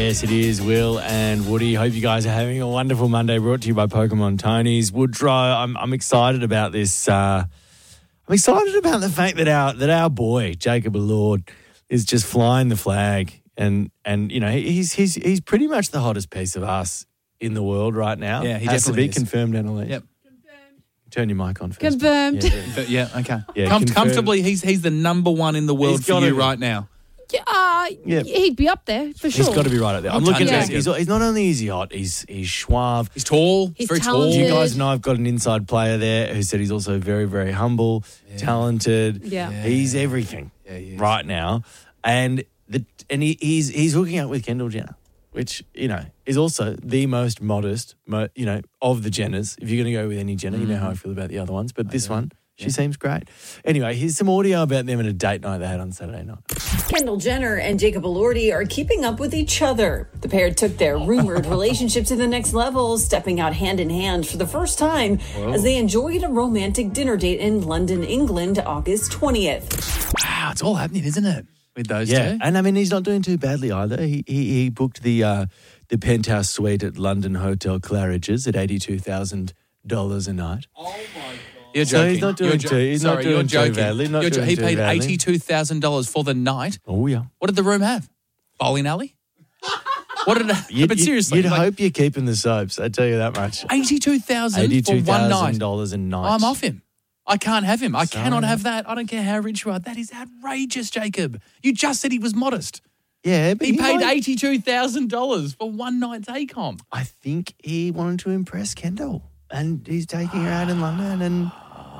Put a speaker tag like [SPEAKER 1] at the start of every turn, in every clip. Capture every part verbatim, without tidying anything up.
[SPEAKER 1] Yes, it is, Will and Woody. Hope you guys are having a wonderful Monday, brought to you by Pokemon Tony's. Woodrow, I'm I'm excited about this. Uh, I'm excited about the fact that our that our boy, Jacob Elord, is just flying the flag. And, and you know, he's he's he's pretty much the hottest piece of us in the world right now.
[SPEAKER 2] Yeah, he
[SPEAKER 1] Has
[SPEAKER 2] definitely
[SPEAKER 1] to be
[SPEAKER 2] is.
[SPEAKER 1] confirmed, Annalise.
[SPEAKER 2] Yep.
[SPEAKER 1] Turn your mic on first.
[SPEAKER 3] Confirmed.
[SPEAKER 1] Yeah,
[SPEAKER 2] But yeah, okay.
[SPEAKER 1] Yeah,
[SPEAKER 2] Com-
[SPEAKER 1] confirmed.
[SPEAKER 2] comfortably, he's he's the number one in the world
[SPEAKER 1] He's
[SPEAKER 2] for
[SPEAKER 1] gotta
[SPEAKER 2] you
[SPEAKER 1] be.
[SPEAKER 2] right now.
[SPEAKER 3] Yeah, uh,
[SPEAKER 1] Yeah.
[SPEAKER 3] he'd be up there for sure.
[SPEAKER 1] He's got to be right up there. I'm
[SPEAKER 2] Well
[SPEAKER 1] looking
[SPEAKER 2] done,
[SPEAKER 1] at
[SPEAKER 2] Jacob.
[SPEAKER 1] he's, he's not only is he hot, he's he's suave.
[SPEAKER 2] He's tall.
[SPEAKER 3] He's
[SPEAKER 2] very
[SPEAKER 3] talented.
[SPEAKER 1] You
[SPEAKER 2] tall.
[SPEAKER 1] guys know I've got an inside player there who said he's also very, very humble, talented.
[SPEAKER 3] Yeah.
[SPEAKER 2] Yeah.
[SPEAKER 1] He's everything
[SPEAKER 2] Yeah, he is.
[SPEAKER 1] right now. And the and he, he's he's hooking up with Kendall Jenner, which, you know, is also the most modest, mo, you know, of the Jenners. If you're going to go with any Jenner, you know how I feel about the other ones. But this one, she seems great. Anyway, here's some audio about them at a date night they had on Saturday night.
[SPEAKER 4] Kendall Jenner and Jacob Elordi are keeping up with each other. The pair took their rumored relationship to the next level, stepping out hand in hand for the first time as they enjoyed a romantic dinner date in London, England, August twentieth.
[SPEAKER 2] Wow, it's all happening, isn't it? With those
[SPEAKER 1] Yeah,
[SPEAKER 2] two.
[SPEAKER 1] and I mean, he's not doing too badly either. He he, he booked the uh, the penthouse suite at London Hotel Claridge's at eighty-two thousand dollars a night.
[SPEAKER 2] You're
[SPEAKER 1] So
[SPEAKER 2] joking.
[SPEAKER 1] he's not doing
[SPEAKER 2] You're jo-
[SPEAKER 1] too- he's not
[SPEAKER 2] Sorry,
[SPEAKER 1] doing
[SPEAKER 2] you're
[SPEAKER 1] too
[SPEAKER 2] joking.
[SPEAKER 1] badly, not
[SPEAKER 2] You're jo-
[SPEAKER 1] doing
[SPEAKER 2] he
[SPEAKER 1] too
[SPEAKER 2] paid
[SPEAKER 1] badly.
[SPEAKER 2] eighty-two thousand dollars for the night.
[SPEAKER 1] Oh, yeah.
[SPEAKER 2] What did the room have? Bowling alley? What did it
[SPEAKER 1] You'd,
[SPEAKER 2] But seriously,
[SPEAKER 1] you'd
[SPEAKER 2] like,
[SPEAKER 1] hope you're keeping the soaps, I tell you that much.
[SPEAKER 2] eighty-two thousand dollars for
[SPEAKER 1] eighty-two
[SPEAKER 2] one
[SPEAKER 1] thousand
[SPEAKER 2] night.
[SPEAKER 1] dollars a night.
[SPEAKER 2] I'm off him. I can't have him. I
[SPEAKER 1] Sorry.
[SPEAKER 2] cannot have that. I don't care how rich you are. That is outrageous, Jacob. You just said he was modest.
[SPEAKER 1] Yeah, but
[SPEAKER 2] He
[SPEAKER 1] he
[SPEAKER 2] paid
[SPEAKER 1] might-
[SPEAKER 2] eighty-two thousand dollars for one night's A COM.
[SPEAKER 1] I think he wanted to impress Kendall, and he's taking her out in London. And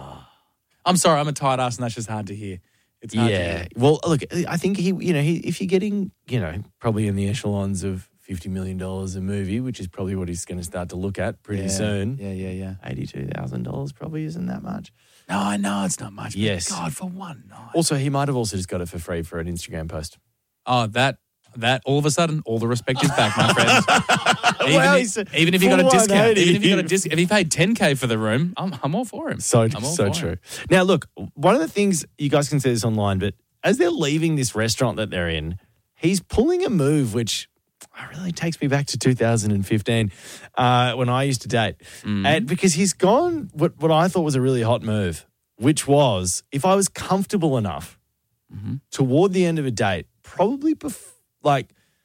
[SPEAKER 2] I'm sorry, I'm a tight ass, and that's just hard to hear. It's hard to
[SPEAKER 1] yeah,
[SPEAKER 2] hear.
[SPEAKER 1] well, look, I think he, you know, he, if you're getting, you know, probably in the echelons of fifty million dollars a movie, which is probably what he's going to start to look at pretty
[SPEAKER 2] Yeah.
[SPEAKER 1] soon.
[SPEAKER 2] Yeah, yeah, yeah.
[SPEAKER 1] eighty-two thousand dollars probably isn't that much.
[SPEAKER 2] No, I know it's not much. But
[SPEAKER 1] Yes.
[SPEAKER 2] God, for one night.
[SPEAKER 1] Also, he might have also just got it for free for an Instagram post.
[SPEAKER 2] Oh, that, that, all of a sudden, all the respect is back, my friends. even,
[SPEAKER 1] Well,
[SPEAKER 2] if,
[SPEAKER 1] he's-
[SPEAKER 2] even if he got a
[SPEAKER 1] for
[SPEAKER 2] discount,
[SPEAKER 1] one eighty.
[SPEAKER 2] even if he got a discount, if he paid ten K for the room, I'm, I'm all for him.
[SPEAKER 1] So,
[SPEAKER 2] I'm all
[SPEAKER 1] so
[SPEAKER 2] for
[SPEAKER 1] true.
[SPEAKER 2] him.
[SPEAKER 1] Now, look, one of the things, you guys can see this online, but as they're leaving this restaurant that they're in, he's pulling a move which really takes me back to two thousand fifteen uh, when I used to date.
[SPEAKER 2] Mm.
[SPEAKER 1] And because he's gone what, what I thought was a really hot move, which was if I was comfortable enough
[SPEAKER 2] Mm-hmm.
[SPEAKER 1] toward the end of a date, probably bef- like,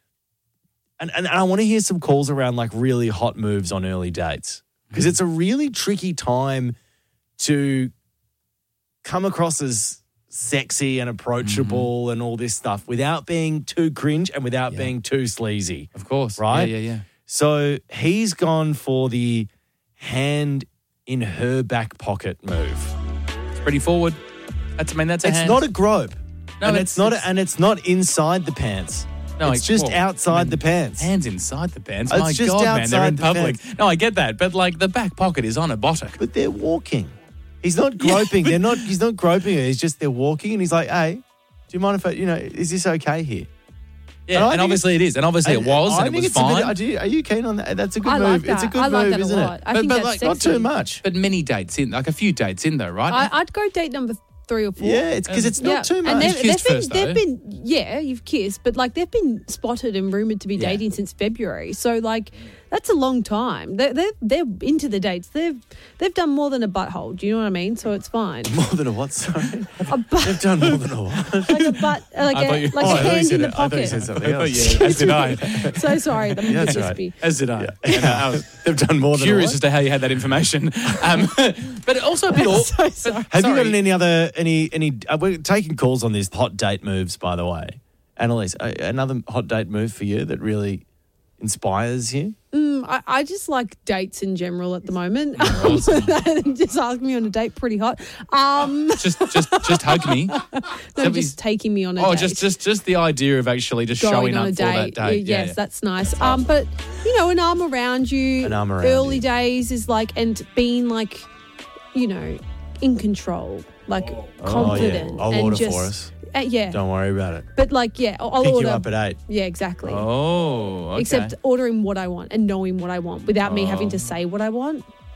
[SPEAKER 1] and, and, and I want to hear some calls around like really hot moves on early dates because it's a really tricky time to come across as sexy and approachable and all this stuff without being too cringe and without
[SPEAKER 2] Yeah.
[SPEAKER 1] being too sleazy.
[SPEAKER 2] Of course.
[SPEAKER 1] Right?
[SPEAKER 2] Yeah, yeah, yeah.
[SPEAKER 1] So he's gone for the hand in her back pocket move.
[SPEAKER 2] It's pretty forward. That's, I mean, that's a
[SPEAKER 1] It's
[SPEAKER 2] hand.
[SPEAKER 1] not a grope.
[SPEAKER 2] No,
[SPEAKER 1] and
[SPEAKER 2] it's-
[SPEAKER 1] it's, not
[SPEAKER 2] it's-
[SPEAKER 1] and it's not inside the pants.
[SPEAKER 2] No,
[SPEAKER 1] it's
[SPEAKER 2] it's-
[SPEAKER 1] just
[SPEAKER 2] well,
[SPEAKER 1] outside
[SPEAKER 2] I mean,
[SPEAKER 1] the pants.
[SPEAKER 2] Hands inside the pants.
[SPEAKER 1] It's
[SPEAKER 2] My
[SPEAKER 1] just
[SPEAKER 2] God, man, they're in
[SPEAKER 1] outside the
[SPEAKER 2] public.
[SPEAKER 1] pants.
[SPEAKER 2] No, I get that, but like the back pocket is on a buttock.
[SPEAKER 1] But they're walking. He's not groping. they're not. He's not groping her. He's just they're walking, and he's like, "Hey, do you mind if I? You know, is this okay here?"
[SPEAKER 2] Yeah,
[SPEAKER 1] And I
[SPEAKER 2] and
[SPEAKER 1] think
[SPEAKER 2] obviously it is, and obviously
[SPEAKER 1] And
[SPEAKER 2] it was,
[SPEAKER 1] I
[SPEAKER 2] and it
[SPEAKER 1] think
[SPEAKER 2] was
[SPEAKER 1] it's a bit-
[SPEAKER 2] fine.
[SPEAKER 1] I do- are you keen on that? That's a good
[SPEAKER 3] I
[SPEAKER 1] move.
[SPEAKER 3] like that.
[SPEAKER 1] It's a good
[SPEAKER 3] I like
[SPEAKER 1] move,
[SPEAKER 3] that a
[SPEAKER 1] isn't
[SPEAKER 3] lot.
[SPEAKER 1] it?
[SPEAKER 3] I
[SPEAKER 2] But-
[SPEAKER 3] think
[SPEAKER 2] but,
[SPEAKER 3] that's
[SPEAKER 2] like,
[SPEAKER 1] Not
[SPEAKER 3] sexy.
[SPEAKER 1] too much.
[SPEAKER 2] But many dates in, like a few dates in though, right?
[SPEAKER 3] I, I'd go date number three or four.
[SPEAKER 1] Yeah, it's because it's not
[SPEAKER 3] Yeah,
[SPEAKER 1] too much.
[SPEAKER 3] and they've,
[SPEAKER 2] Kissed
[SPEAKER 3] they've been,
[SPEAKER 2] first,
[SPEAKER 3] they've
[SPEAKER 2] though.
[SPEAKER 3] been, yeah, you've kissed, but like they've been spotted and rumored to be
[SPEAKER 2] Yeah.
[SPEAKER 3] dating since February. So like, that's a long time. They're, they're they're into the dates. They've they've done more than a butthole. Do you know what I mean? So it's fine.
[SPEAKER 1] More than a what? Sorry,
[SPEAKER 3] A butt,
[SPEAKER 1] they've done more than a what?
[SPEAKER 3] like a butt, like
[SPEAKER 2] I thought
[SPEAKER 3] a
[SPEAKER 2] you-
[SPEAKER 3] like
[SPEAKER 1] Oh, I
[SPEAKER 3] a
[SPEAKER 1] thought you
[SPEAKER 3] hand
[SPEAKER 1] said
[SPEAKER 3] in the
[SPEAKER 1] it. I thought you
[SPEAKER 3] pocket.
[SPEAKER 1] said something
[SPEAKER 2] Oh,
[SPEAKER 1] else.
[SPEAKER 2] yeah, as did I.
[SPEAKER 3] So sorry, the
[SPEAKER 1] Yeah, that's
[SPEAKER 3] must
[SPEAKER 1] right.
[SPEAKER 3] be.
[SPEAKER 2] As did I.
[SPEAKER 1] Yeah.
[SPEAKER 2] And I was
[SPEAKER 1] They've done more than a
[SPEAKER 2] curious
[SPEAKER 1] what?
[SPEAKER 2] as to how you had that information. Um, but also a bit all.
[SPEAKER 3] So sorry.
[SPEAKER 1] Have
[SPEAKER 2] sorry.
[SPEAKER 1] you got any other any any? Uh, we're taking calls on this hot date moves, by the way. Annalise, uh, another hot date move for you that really inspires you?
[SPEAKER 3] Mm, I, I just like dates in general at the moment. Um, just ask me on a date, pretty hot. Um,
[SPEAKER 2] Just, just, just hug me.
[SPEAKER 3] no,
[SPEAKER 2] Somebody-
[SPEAKER 3] just taking me on a
[SPEAKER 2] Oh,
[SPEAKER 3] date.
[SPEAKER 2] just, just, just the idea of actually just
[SPEAKER 3] going
[SPEAKER 2] showing
[SPEAKER 3] on
[SPEAKER 2] up
[SPEAKER 3] a
[SPEAKER 2] for that
[SPEAKER 3] date.
[SPEAKER 2] date.
[SPEAKER 3] Yeah,
[SPEAKER 2] Yeah,
[SPEAKER 3] yes, that's nice. Um, but you know, an arm around you.
[SPEAKER 1] An arm around
[SPEAKER 3] Early
[SPEAKER 1] you.
[SPEAKER 3] days is like, and being like, you know, in control, like confident,
[SPEAKER 1] I'll
[SPEAKER 3] and
[SPEAKER 1] order
[SPEAKER 3] just
[SPEAKER 1] for us.
[SPEAKER 3] uh, yeah.
[SPEAKER 1] Don't worry about it.
[SPEAKER 3] But like, yeah, I'll, I'll
[SPEAKER 1] Pick
[SPEAKER 3] order.
[SPEAKER 1] you up at eight.
[SPEAKER 3] Yeah, exactly.
[SPEAKER 2] Oh, okay.
[SPEAKER 3] Except ordering what I want and knowing what I want without me having to say what I want.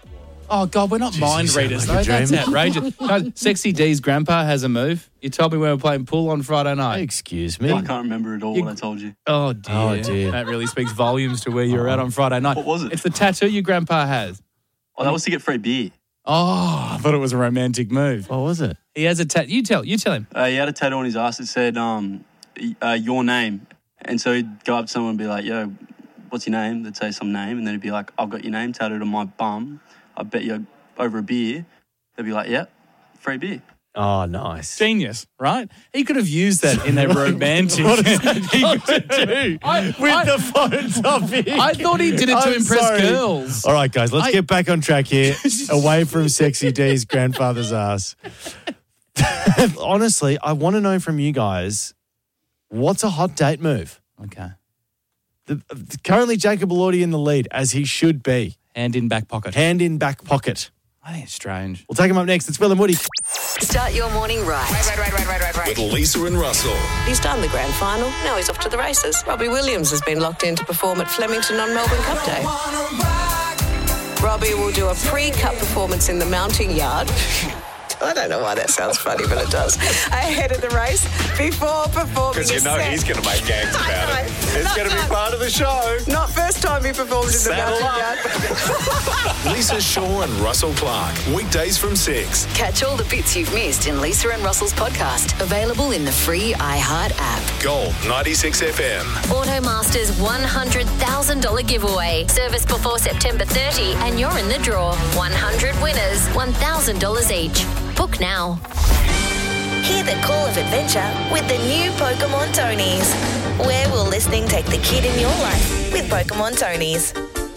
[SPEAKER 2] Oh, God, we're not
[SPEAKER 1] Jeez,
[SPEAKER 2] mind
[SPEAKER 1] you sound
[SPEAKER 2] readers,
[SPEAKER 1] like a
[SPEAKER 2] though. That's
[SPEAKER 1] dream.
[SPEAKER 2] outrageous. No, Sexy D's grandpa has a move. You told me we were playing pool on Friday night.
[SPEAKER 1] Excuse
[SPEAKER 5] I
[SPEAKER 1] me.
[SPEAKER 5] can't remember at all
[SPEAKER 2] You-
[SPEAKER 5] what I told you.
[SPEAKER 2] Oh, dear.
[SPEAKER 1] Oh, dear.
[SPEAKER 2] That really speaks volumes to where you were at on Friday night.
[SPEAKER 5] What was it?
[SPEAKER 2] It's the tattoo your grandpa has.
[SPEAKER 5] Oh, that was to get free beer.
[SPEAKER 2] Oh, I thought it was a romantic move.
[SPEAKER 1] What was it?
[SPEAKER 2] He has a tattoo. You tell. You tell him.
[SPEAKER 5] Uh, he had a tattoo on his ass that said um, uh, your name. And so he'd go up to someone and be like, yo, what's your name? They'd say some name. And then he'd be like, I've got your name tattooed on my bum. I bet you over a beer. They'd be like, yep, free beer.
[SPEAKER 1] Oh, nice.
[SPEAKER 2] Genius, right? He could have used that in a romantic.
[SPEAKER 1] What does that got to do
[SPEAKER 2] I-
[SPEAKER 1] with
[SPEAKER 2] I-
[SPEAKER 1] the phone topic?
[SPEAKER 2] I thought he did it to
[SPEAKER 1] I'm
[SPEAKER 2] impress
[SPEAKER 1] sorry.
[SPEAKER 2] girls.
[SPEAKER 1] All right, guys, let's
[SPEAKER 2] I-
[SPEAKER 1] get back on track here, away from Sexy D's grandfather's ass. Honestly, I want to know from you guys, what's a hot date move?
[SPEAKER 2] Okay.
[SPEAKER 1] The, currently, Jacob Elordi in the lead, as he should be.
[SPEAKER 2] Hand in back pocket.
[SPEAKER 1] Hand in back pocket.
[SPEAKER 2] I think it's strange.
[SPEAKER 1] We'll take him up next. It's Phil and Woody.
[SPEAKER 6] Start your morning right.
[SPEAKER 7] Right, right, right, right, right, right, right.
[SPEAKER 8] With Lisa and Russell.
[SPEAKER 6] He's done the grand final. Now he's off to the races. Robbie Williams has been locked in to perform at Flemington on Melbourne Cup Day. Robbie will do a pre-cup performance in the mounting yard. I don't know why that sounds funny, but it does. Ahead of the race, before performing
[SPEAKER 8] Because you
[SPEAKER 6] his
[SPEAKER 8] know
[SPEAKER 6] set.
[SPEAKER 8] he's going to make gags
[SPEAKER 6] I
[SPEAKER 8] about
[SPEAKER 6] know.
[SPEAKER 8] it. It's
[SPEAKER 6] Not
[SPEAKER 8] going to be
[SPEAKER 6] done.
[SPEAKER 8] part of the show.
[SPEAKER 6] Not first time he performed in the
[SPEAKER 8] Saddle
[SPEAKER 6] mounting yard.
[SPEAKER 8] Lisa Shaw and Russell Clark. Weekdays from six.
[SPEAKER 7] Catch all the bits you've missed in Lisa and Russell's podcast. Available in the free iHeart app.
[SPEAKER 8] Gold ninety-six F M.
[SPEAKER 9] Automaster's one hundred thousand dollars giveaway. Service before September thirtieth and you're in the draw. one hundred winners, one thousand dollars each. Book now.
[SPEAKER 10] Hear the call of adventure with the new Pokemon Tonys. Where will listening take the kid in your life with Pokemon Tonys?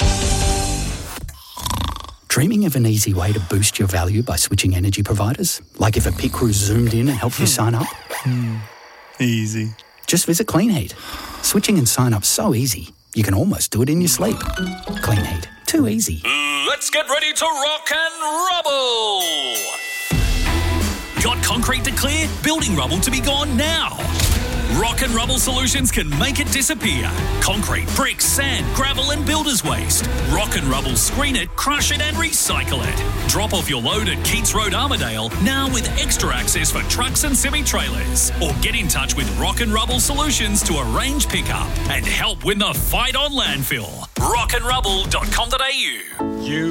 [SPEAKER 11] Dreaming of an easy way to boost your value by switching energy providers? Like if a pit crew zoomed in and helped you sign up?
[SPEAKER 5] Easy.
[SPEAKER 11] Just visit Clean Heat. Switching and sign up so easy, you can almost do it in your sleep. Clean Heat. Too easy.
[SPEAKER 12] Let's get ready to rock and rubble! Got concrete to clear? Building rubble to be gone now. Rock and Rubble Solutions can make it disappear. Concrete, bricks, sand, gravel and builder's waste. Rock and Rubble screen it, crush it and recycle it. Drop off your load at Keats Road, Armidale, now with extra access for trucks and semi-trailers. Or get in touch with Rock and Rubble Solutions to arrange pickup and help win the fight on landfill. rock and rubble dot com dot a u.
[SPEAKER 8] You